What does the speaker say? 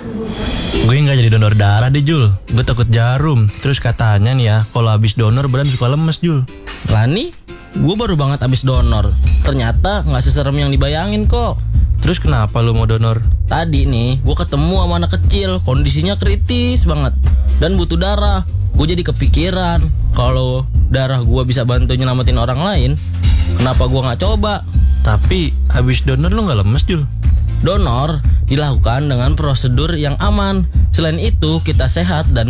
Gue nggak jadi donor darah deh Jul. Gue takut jarum. Terus katanya nih ya, kalau habis donor badan suka lemes Jul. Lani, gue baru banget abis donor. Ternyata nggak seserem yang dibayangin kok. Terus kenapa lu mau donor? Tadi nih, gue ketemu sama anak kecil, kondisinya kritis banget dan butuh darah. Gue jadi kepikiran, kalau darah gue bisa bantu nyelamatin orang lain, kenapa gue nggak coba? Tapi habis donor lu nggak lemes Jul? Donor dilakukan dengan prosedur yang aman. Selain itu, kita sehat dan